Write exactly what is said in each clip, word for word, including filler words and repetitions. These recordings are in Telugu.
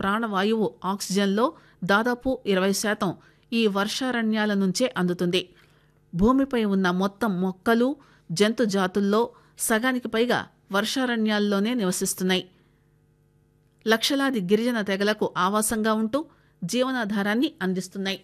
ప్రాణవాయువు ఆక్సిజన్లో దాదాపు ఇరవై శాతం ఈ వర్షారణ్యాల నుంచే అందుతుంది. భూమిపై ఉన్న మొత్తం మొక్కలు జంతు జాతుల్లో సగానికి పైగా వర్షారణ్యాల్లోనే నివసిస్తున్నాయి. లక్షలాది గిరిజన తెగలకు ఆవాసంగా ఉంటూ జీవనాధారాన్ని అందిస్తున్నాయి.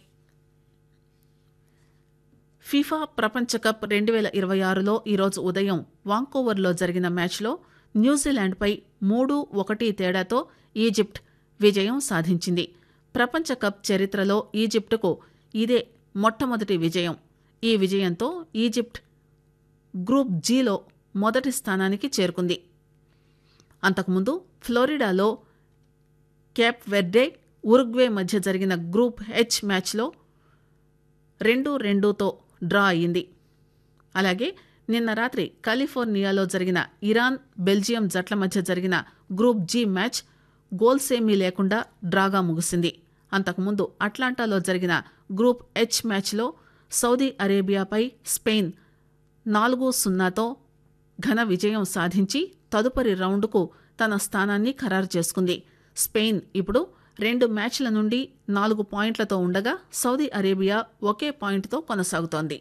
ఫిఫా ప్రపంచ కప్ రెండు వేల ఇరవై ఆరులో ఈరోజు ఉదయం వాంకోవర్లో జరిగిన మ్యాచ్లో న్యూజిలాండ్పై మూడు ఒకటి తేడాతో ఈజిప్ట్ విజయం సాధించింది. ప్రపంచ కప్ చరిత్రలో ఈజిప్టుకు ఇదే మొట్టమొదటి విజయం. ఈ విజయంతో ఈజిప్ట్ గ్రూప్ జీలో మొదటి స్థానానికి చేరుకుంది. అంతకుముందు ఫ్లోరిడాలో కేప్ వెర్డే ఉరుగ్వే మధ్య జరిగిన గ్రూప్ హెచ్ మ్యాచ్లో రెండు రెండుతో డ్రా అయ్యింది. అలాగే నిన్న రాత్రి కాలిఫోర్నియాలో జరిగిన ఇరాన్ బెల్జియం జట్ల మధ్య జరిగిన గ్రూప్ జీ మ్యాచ్ గోల్సేమీ లేకుండా డ్రాగా ముగిసింది. అంతకుముందు అట్లాంటాలో జరిగిన గ్రూప్ హెచ్ మ్యాచ్లో సౌదీ అరేబియాపై స్పెయిన్ నాలుగు సున్నాతో ఘన విజయం సాధించి తదుపరి రౌండ్కు తన స్థానాన్ని ఖరారు చేసుకుంది. స్పెయిన్ ఇప్పుడు రెండు మ్యాచ్ల నుండి నాలుగు పాయింట్లతో ఉండగా సౌదీ అరేబియా ఒకే పాయింట్తో కొనసాగుతోంది.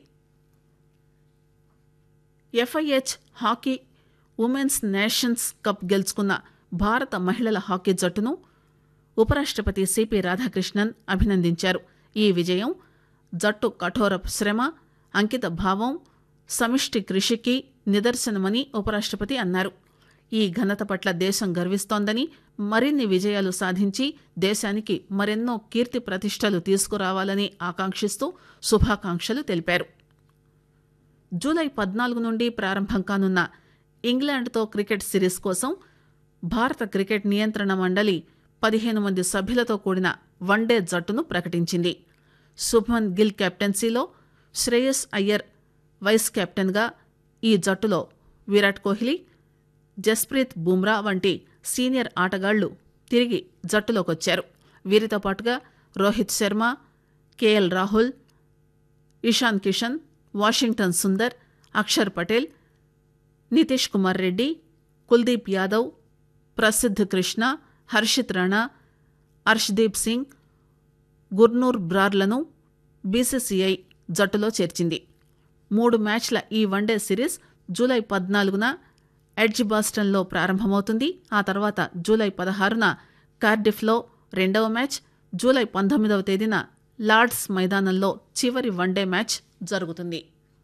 FIH hockey women's nations cup గెలుచుకున్న భారత మహిళల హాకీ జట్టును ఉపరాష్ట్రపతి సిపి రాధాకృష్ణన్ అభినందించారు. ఈ విజయం జట్టు కఠోర శ్రమ, అంకిత భావం, సమిష్టి కృషికి నిదర్శనమని ఉపరాష్ట్రపతి అన్నారు. ఈ ఘనత పట్ల దేశం గర్విస్తోందని, మరిన్ని విజయాలు సాధించి దేశానికి మరెన్నో కీర్తి ప్రతిష్టలు తీసుకురావాలని ఆకాంక్షిస్తూ శుభాకాంక్షలు తెలిపారు. జూలై పద్నాలుగు నుండి ప్రారంభం కానున్న ఇంగ్లాండ్తో క్రికెట్ సిరీస్ కోసం భారత క్రికెట్ నియంత్రణ మండలి పదిహేను మంది సభ్యులతో కూడిన వన్డే జట్టును ప్రకటించింది. శుభ్మన్ గిల్ కెప్టెన్సీలో, శ్రేయస్ అయ్యర్ వైస్ కెప్టెన్గా ఈ జట్టులో విరాట్ కోహ్లీ, జస్ప్రీత్ బుమ్రా వంటి సీనియర్ ఆటగాళ్లు తిరిగి జట్టులోకొచ్చారు. వీరితో పాటుగా Rohit Sharma, KL Rahul, Ishan Kishan, Washington Sundar, Axar Patel, Nitish Kumar Reddy, Kuldeep Yadav, Prasidh Krishna, Harshit Rana, Arshdeep Singh, Gurnoor బ్రార్లను BCCI జట్టులో చేర్చింది. మూడు మ్యాచ్ల ఈ వన్డే సిరీస్ జూలై పద్నాలుగున ఎడ్జ్ బాస్టన్లో ప్రారంభమవుతుంది. ఆ తర్వాత జూలై పదహారున కార్డిఫ్లో రెండవ మ్యాచ్, జూలై పంతొమ్మిదవ తేదీన లార్డ్స్ మైదానంలో చివరి వన్డే మ్యాచ్ జరుగుతుంది.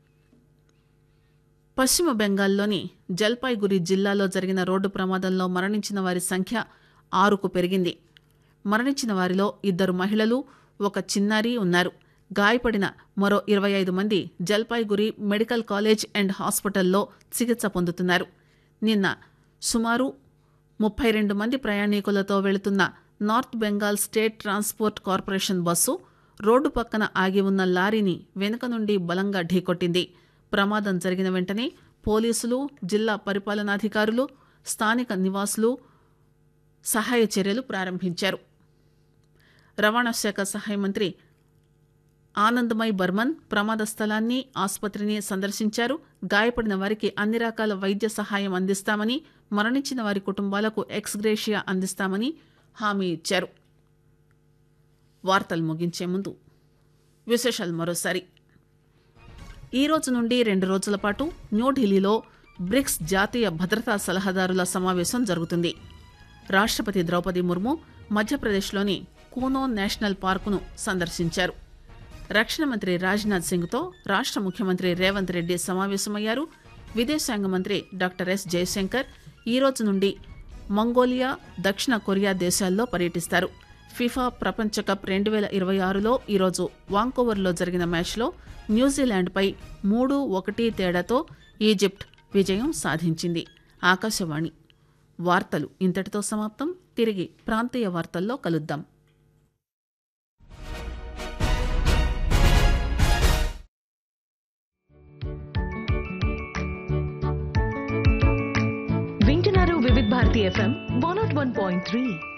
పశ్చిమ బెంగాల్లోని జల్పాయ్గురి జిల్లాలో జరిగిన రోడ్డు ప్రమాదంలో మరణించిన వారి సంఖ్య ఆరుకు పెరిగింది. మరణించిన వారిలో ఇద్దరు మహిళలు, ఒక చిన్నారి ఉన్నారు. గాయపడిన మరో ఇరవై ఐదు మంది జల్పాయ్గురి మెడికల్ కాలేజ్ అండ్ హాస్పిటల్లో చికిత్స పొందుతున్నారు. నిన్న సుమారు ముప్పై రెండు మంది ప్రయాణికులతో వెళుతున్న north Bengal state transport corporation bus road పక్కన ఆగి ఉన్న లారీని వెనుక నుండి బలంగా ఢీకొట్టింది. ప్రమాదం జరిగిన వెంటనే పోలీసులు, జిల్లా పరిపాలనాధికారులు, స్థానిక నివాసులు సహాయ చర్యలు ప్రారంభించారు. రవాణా శాఖ సహాయ మంత్రి ఆనందమయ్ బర్మన్ ప్రమాద స్థలాన్ని, ఆసుపత్రిని సందర్శించారు. గాయపడిన వారికి అన్ని రకాల వైద్య సహాయం అందిస్తామని, మరణించిన వారి కుటుంబాలకు ఎక్స్గ్రేషియా అందిస్తామని హామీ ఇచ్చారు. వార్తలు ముగించే ముందు విశేషాలు మరోసారి. ఈ రోజు నుండి రెండు రోజుల పాటు న్యూఢిల్లీలో బ్రిక్స్ జాతీయ భద్రతా సలహాదారుల సమావేశం జరుగుతుంది. రాష్ట్రపతి ద్రౌపది ముర్ము మధ్యప్రదేశ్లోని కూనో నేషనల్ పార్కును సందర్శించారు. రక్షణ మంత్రి రాజ్నాథ్ సింగ్తో రాష్ట్ర ముఖ్యమంత్రి రేవంత్ రెడ్డి సమావేశమయ్యారు. విదేశాంగ మంత్రి డాక్టర్ ఎస్ జయశంకర్ ఈ రోజు నుండి మంగోలియా, దక్షిణ కొరియా దేశాల్లో పర్యటిస్తారు. ఫిఫా ప్రపంచ కప్ రెండు వేల ఇరవై ఆరులో ఈరోజు వాంకోవర్లో జరిగిన మ్యాచ్లో న్యూజిలాండ్పై మూడు ఒకటి తేడాతో ఈజిప్ట్ విజయం సాధించింది. ఆకాశవాణి వార్తలు ఇంతటితో సమాప్తం. తిరిగి ప్రాంతీయ వార్తల్లో కలుద్దాం. వింటున్నారు వివిధ Bharati FM one not one point three.